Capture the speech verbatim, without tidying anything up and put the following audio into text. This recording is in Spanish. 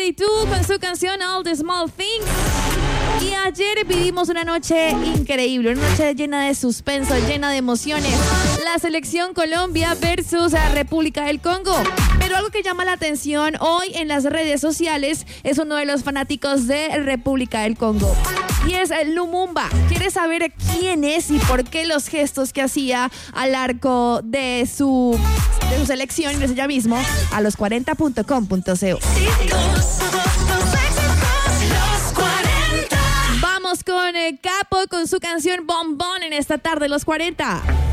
K dos con su canción All the Small Things. Y ayer vivimos una noche increíble, una noche llena de suspenso, llena de emociones. La selección Colombia versus la República del Congo. Pero algo que llama la atención hoy en las redes sociales es uno de los fanáticos de República del Congo. Y es Lumumba. ¿Quieres saber quién es y por qué los gestos que hacía al arco de su, de su selección? Ingresa ya mismo a los cuarenta punto com punto co. Vamos con el Capo con su canción Bombón en esta tarde, los cuarenta.